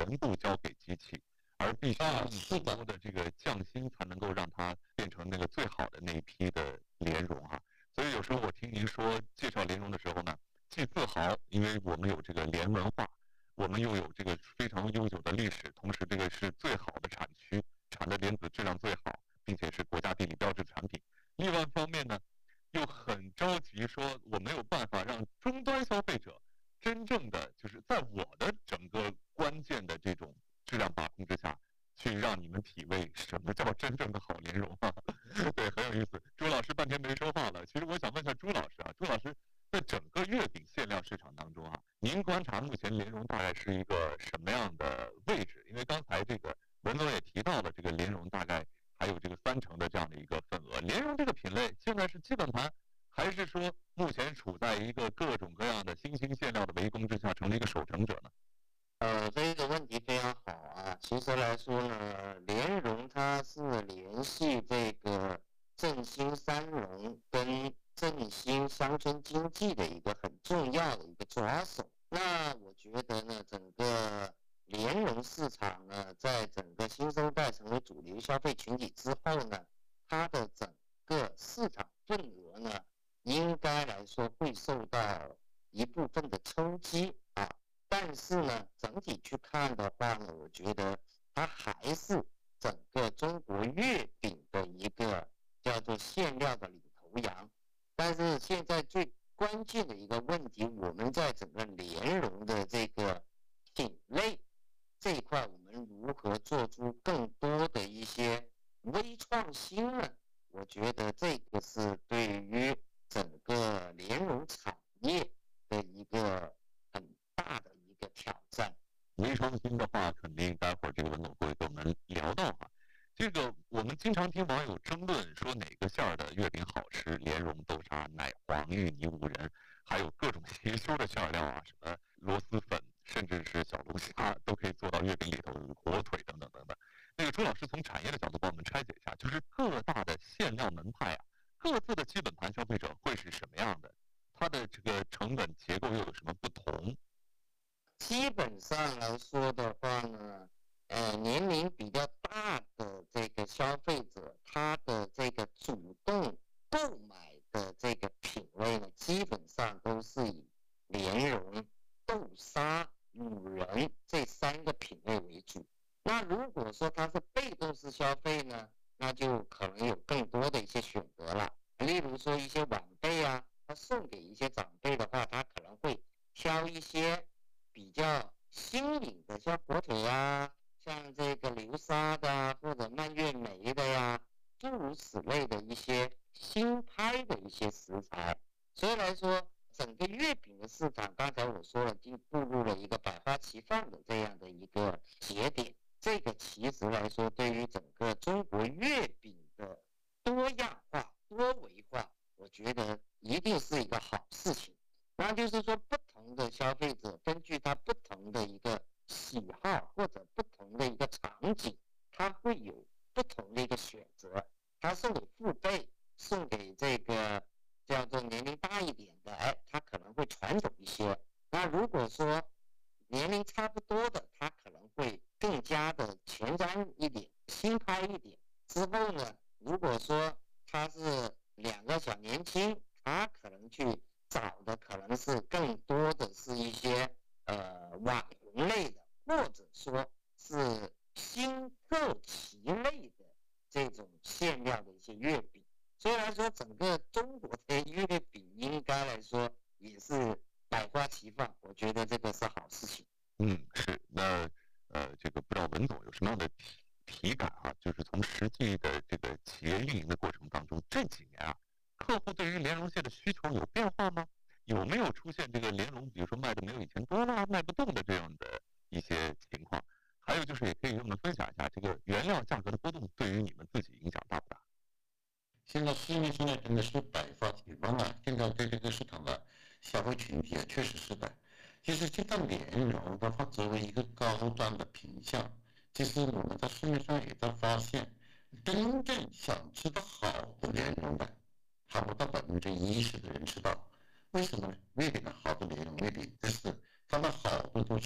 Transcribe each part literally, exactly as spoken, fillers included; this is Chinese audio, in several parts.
全部交给机器，而必须啊， 用是的， 更多的这个匠心才能够让它变成那个最好的那一批的莲蓉哈。所以有时候我听您说介绍莲蓉的时候呢，既自豪，因为我们有这个莲文化，我们又有这个非常悠久的历史，同时这个是最好的产区，产的莲子质量最好，并且是国家地理标志产品。另外一方面呢，又很着急说我没有办法让终端消费者真正的就是在我的整个关键的这种质量把控之下，去让你们体味什么叫真正的好莲蓉啊。对，很有意思。朱老师半天没说话了，其实我想问一下朱老师啊，朱老师在整个月饼馅料市场当中啊，您观察目前莲蓉大概是一个什么样的位置？因为刚才这个文总也提到了，这个莲蓉大概还有这个三成的这样的一个份额。莲蓉这个品类现在是基本盘，还是说目前处在一个各种各样的新兴馅料的围攻之下，成了一个守成者呢？ 呃，这个问题非常好啊。其实来说呢，莲蓉它是联系这个振兴三农跟振兴乡村经济的一个很重要的一个抓手。那我觉得呢，整个莲蓉市场呢，在整个新生代成为主流消费群体之后呢，它的整个市场份额呢，应该来说会受到一部分的冲击啊。但是呢，整体去看的话呢，我觉得它还是整个中国月饼的一个叫做馅料的领头羊。但是现在最关键的一个问题，我们在整个莲蓉的这个品类这一块，我们如何做出更多的一些微创新呢？我觉得这个是对于整个莲蓉产业的一个很大的一个挑战。 微创新的话，肯定待会儿这个文总会跟我们聊到哈。这个我们经常听网友争论说哪个馅儿的月饼好吃，莲蓉、豆沙、奶黄、芋泥、五仁，还有各种邪修的馅料啊，什么螺蛳粉，甚至是小龙虾都可以做到月饼里头，火腿等等等等。那个朱老师从产业的角度帮我们拆解一下，就是各大的馅料门派啊，各自的基本盘消费者会是什么样的？它的这个成本结构又有什么不同？ 基本上来说的话呢，呃，年龄比较大的这个消费者，他的这个主动购买的这个品类呢，基本上都是以莲蓉、豆沙、五仁这三个品类为主。那如果说他是被动式消费呢，那就可能有更多的一些选择了。例如说一些晚辈啊，他送给一些长辈的话，他可能会挑一些比较新颖的，像火腿啊，像这个流沙的啊，或者蔓越莓的呀，诸如此类的一些新拍的一些食材。所以来说，整个月饼的市场，刚才我说了，就步入了一个百花齐放的这样的一个节点。这个其实来说，对于整个中国月饼的多样化、多维化，我觉得一定是一个好事情。那就是说，不同的消费者根据他不同的一个喜好或者不同的一个场景，他会有不同的一个选择。他送给父辈，送给这个叫做年龄大一点的，哎，他可能会传统一些。那如果说年龄差不多的，他可能会更加的前瞻一点、新派一点。之后呢，如果说他是两个小年轻，他可能去找的可能是更多的是一些呃网红类的，或者说是新特奇类的这种馅料的一些月饼。虽然说整个中国的月饼应该来说也是百花齐放，我觉得这个是好事情。 嗯，是。那呃，这个不知道文总有什么样的体体感啊？就是从实际的这个企业运营的过程当中，这几年啊，客户对于莲蓉蟹的需求有变化吗？有没有出现这个莲蓉，比如说卖的没有以前多了，卖不动的这样的一些情况？还有就是，也可以跟我们分享一下这个原料价格的波动对于你们自己影响大不大？ 现在市面上呢真的是百花齐放啊！现在对这个市场的消费群体啊，确实是的。其实现在莲蓉的话，作为一个高端的品相，其实我们在市面上也在发现，真正想吃的好的莲蓉的，还不到百分之一十的人吃到。为什么呢？月饼的好的莲蓉月饼，就是它的好的都是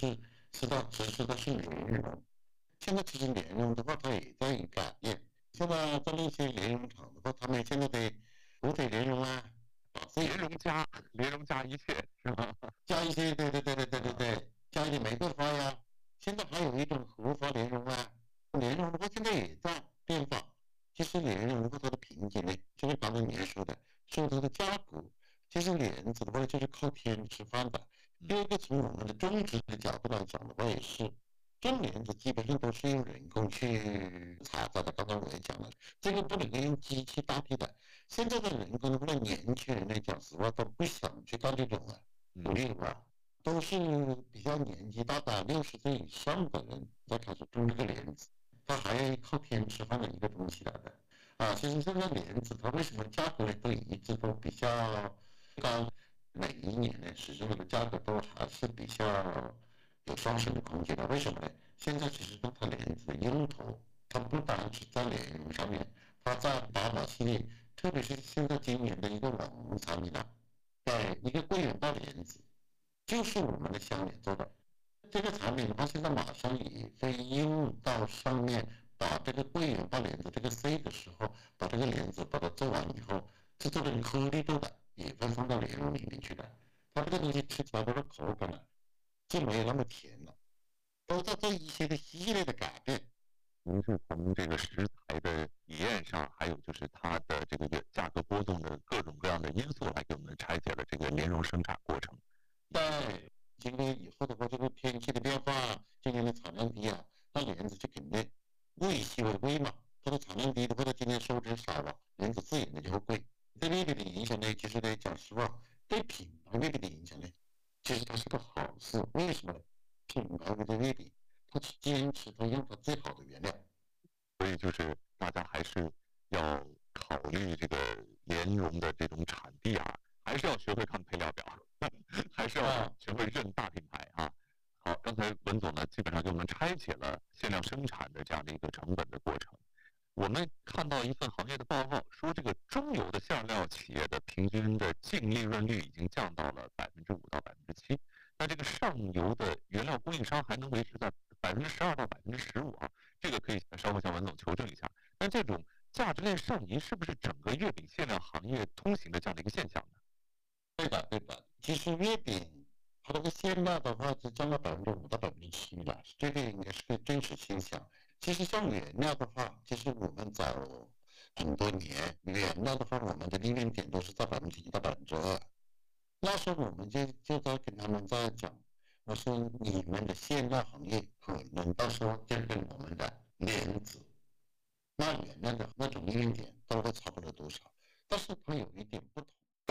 是到只是它是莲蓉。现在其实莲蓉的话，它也在改变。现在在那些莲蓉厂的话，他们现在得火腿莲蓉啊， 莲蓉加莲蓉加一切是吧？ 加一些，对对对对对对对，加一点玫瑰花呀。现在还有一种荷花莲蓉啊，莲蓉的话现在也在变化。其实莲蓉的话，它的瓶颈呢，就是刚才你也说的，是它的价格。其实莲子的话，就是靠天吃饭的。第二个，从我们的种植的角度来讲的话，也是。种莲子基本上都是用人工去采摘的，刚才我也讲了，这个不能够用机器代替的。现在的人工的话，年轻人来讲实话都不想去干这种了，不例外，都是比较年纪大的六十岁以上的人在开始种这个莲子，它还要靠天吃饭的一个东西来的啊。其实这个莲子它为什么价格呢都一直都比较高，每一年呢始终的价格都还是比较有上升的空间的。为什么呢？现在其实它莲子的用途，它不单是在莲蓉上面，它在八宝系列，特别是现在今年的一个网红产品啊，在一个桂圆包莲子，就是我们的香莲做的。这个产品它现在马上也会用到上面，把这个桂圆包莲子这个 C 的时候，把这个莲子把它做完以后，制作的颗粒度的也会放到莲蓉里面去的。它这个东西吃起来它的口感啊，就没有那么甜了，都在做一些的系列的改变。 您是从这个食材的体验上，还有就是它的这个价格波动的各种各样的因素来给我们拆解了这个莲蓉生产过程。 对，今年以后的话，这个天气的变化，今年的产量低啊，那莲子就肯定物以稀为贵嘛。它的产量低的话，它今年收成少了，莲子自然的就会贵。对利率的影响呢，其实呢，讲实话，对品牌利率的影响呢，其实它是个好事。为什么呢？品牌的利率，它是坚持它用它最好的原料， 所以就是大家还是要考虑这个莲蓉的这种产地啊，还是要学会看配料表，还是要学会认大品牌啊。好，刚才文总呢，基本上给我们拆解了限量生产的这样的一个成本的过程。我们看到一份行业的报告说，这个中游的馅料企业的平均的净利润率已经降到了百分之五到百分之七，那这个上游的原料供应商还能维持在百分之十二到百分之十五啊，这个可以稍后向文总求证一下。但这种价值链上移是不是整个月饼馅料行业通行的这样的一个现象呢？ 对的，对的。其实月饼它这个馅料的话，是降到百分之五到百分之七了，这个应该是个真实现象。其实像原料的话，其实我们早很多年，原料的话，我们的利润点都是在百分之一到百分之二。那时候我们就就在跟他们在讲，我说你们的馅料行业可能到时候就跟我们的莲子、那原料的那种利润点都会差不了多少，但是它有一点不同。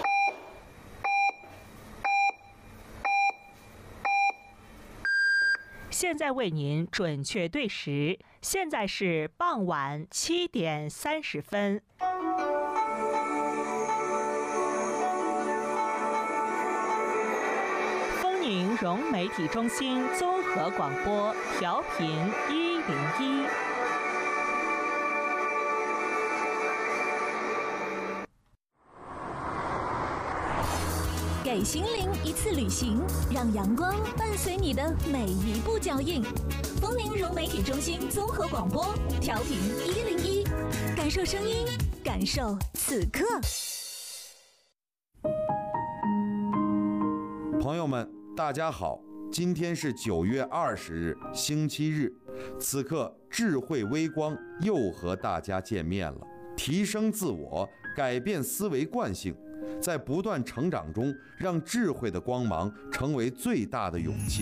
现在为您准确对时，现在是傍晚七点三十分。丰宁融媒体中心综合广播调频一零一。 给心灵一次旅行，让阳光伴随你的每一步脚印。丰宁融媒体中心综合广播调频一零一，感受声音，感受此刻。 朋友们，大家好，今天是九月二十日，星期日。此刻，智慧微光又和大家见面了。提升自我，改变思维惯性。在不断成长中，让智慧的光芒成为最大的勇气。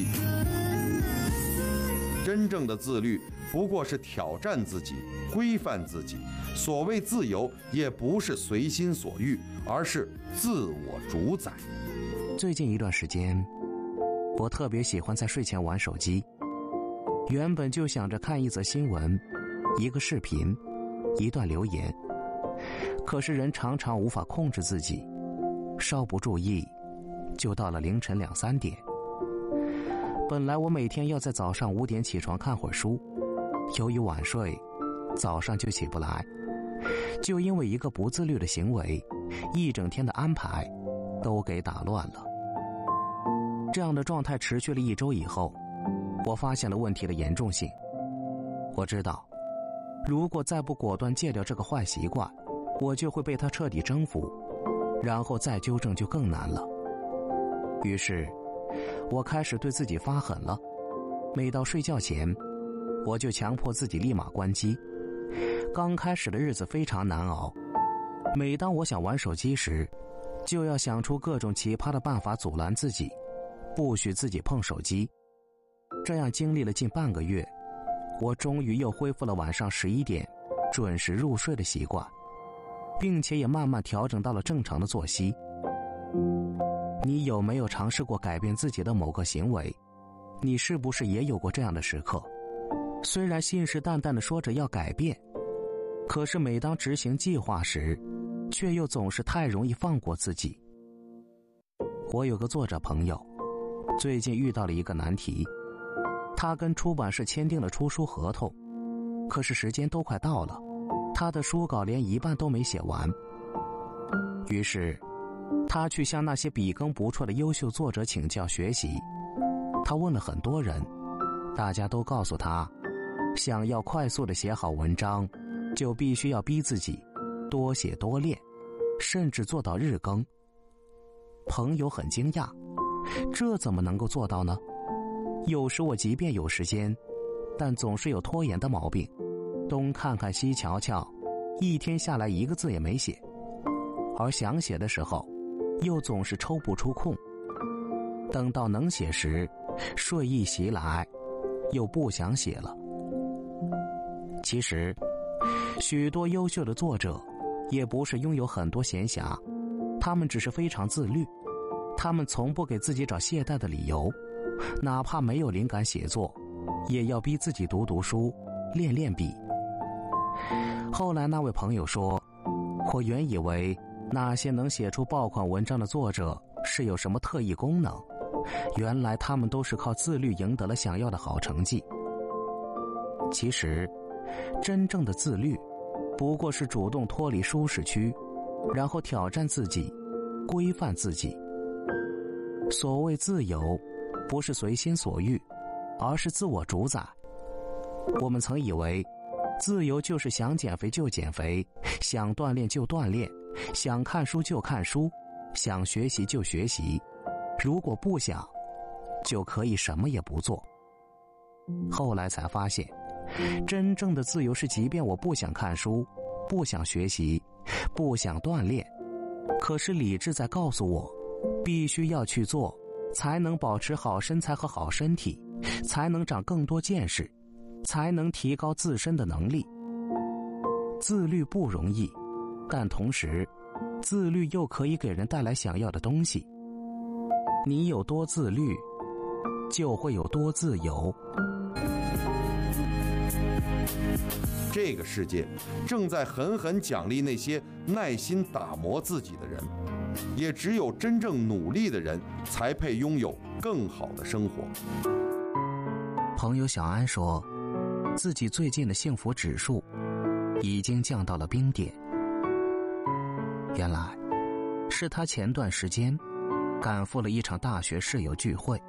真正的自律，不过是挑战自己，规范自己。所谓自由，也不是随心所欲，而是自我主宰。 最近一段时间，我特别喜欢在睡前玩手机。原本就想着看一则新闻、一个视频、一段留言，可是人常常无法控制自己。稍不注意，就到了凌晨两三点。本来我每天要在早上五点起床看会儿书，由于晚睡，早上就起不来。就因为一个不自律的行为，一整天的安排都给打乱了。这样的状态持续了一周以后， 我发现了问题的严重性。我知道，如果再不果断戒掉这个坏习惯，我就会被它彻底征服，然后再纠正就更难了。于是，我开始对自己发狠了。每到睡觉前，我就强迫自己立马关机。刚开始的日子非常难熬，每当我想玩手机时，就要想出各种奇葩的办法阻拦自己，不许自己碰手机。这样经历了近半个月，我终于又恢复了晚上十一点准时入睡的习惯，并且也慢慢调整到了正常的作息。你有没有尝试过改变自己的某个行为？你是不是也有过这样的时刻？虽然信誓旦旦地说着要改变，可是每当执行计划时，却又总是太容易放过自己。我有个作者朋友，最近遇到了一个难题，他跟出版社签订了出书合同，可是时间都快到了，他的书稿连一半都没写完。于是他去向那些笔耕不辍的优秀作者请教学习。他问了很多人，大家都告诉他，想要快速地写好文章，就必须要逼自己多写多练，甚至做到日更。朋友很惊讶，这怎么能够做到呢？有时我即便有时间，但总是有拖延的毛病，东看看西瞧瞧，一天下来一个字也没写。而想写的时候，又总是抽不出空。等到能写时，睡意袭来，又不想写了。其实，许多优秀的作者也不是拥有很多闲暇，他们只是非常自律，他们从不给自己找懈怠的理由，哪怕没有灵感写作，也要逼自己读读书，练练笔。后来那位朋友说，我原以为那些能写出爆款文章的作者是有什么特异功能，原来他们都是靠自律赢得了想要的好成绩。其实真正的自律不过是主动脱离舒适区，然后挑战自己，规范自己。所谓自由，不是随心所欲，而是自我主宰。我们曾以为自由就是想减肥就减肥，想锻炼就锻炼，想看书就看书，想学习就学习，如果不想，就可以什么也不做。后来才发现，真正的自由是即便我不想看书，不想学习，不想锻炼，可是理智在告诉我，必须要去做，才能保持好身材和好身体，才能长更多见识，才能提高自身的能力。自律不容易，但同时，自律又可以给人带来想要的东西。你有多自律，就会有多自由。 这个世界正在狠狠奖励那些耐心打磨自己的人，也只有真正努力的人才配拥有更好的生活。 朋友小安说，自己最近的幸福指数已经降到了冰点。原来是他前段时间赶赴了一场大学室友聚会。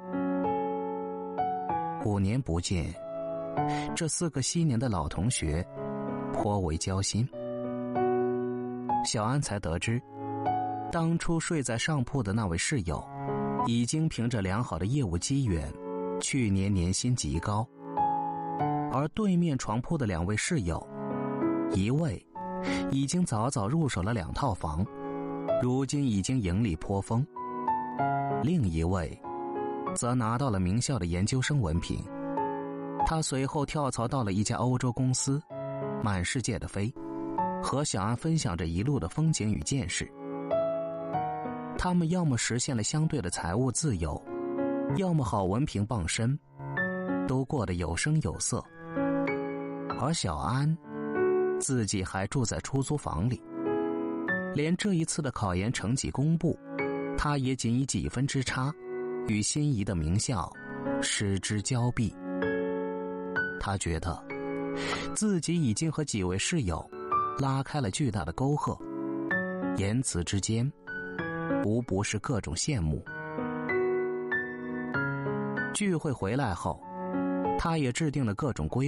五年不见，这四个昔年的老同学颇为交心。小安才得知，当初睡在上铺的那位室友已经凭着良好的业务机缘，去年年薪极高。而对面床铺的两位室友，一位已经早早入手了两套房，如今已经盈利颇丰，另一位则拿到了名校的研究生文凭。他随后跳槽到了一家欧洲公司，满世界的飞，和小安分享着一路的风景与见识。他们要么实现了相对的财务自由，要么好文凭傍身，都过得有声有色。而小安自己还住在出租房里，连这一次的考研成绩公布，他也仅以几分之差与心仪的名校失之交臂。他觉得自己已经和几位室友拉开了巨大的沟壑，言辞之间无不是各种羡慕。聚会回来后， 他也制定了各种规